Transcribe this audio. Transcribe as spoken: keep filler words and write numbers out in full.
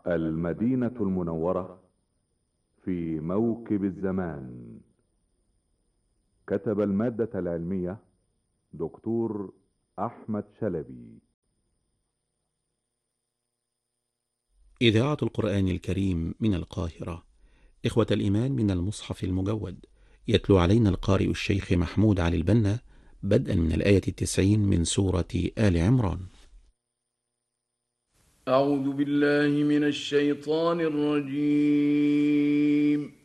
المدينة المنورة في موكب الزمان. كتب المادة العلمية دكتور أحمد شلبي. إذاعة القرآن الكريم من القاهرة. إخوة الإيمان، من المصحف المجود يتلو علينا القارئ الشيخ محمود علي البنا بدءا من الآية التسعين من سورة آل عمران. أعوذ بالله من الشيطان الرجيم.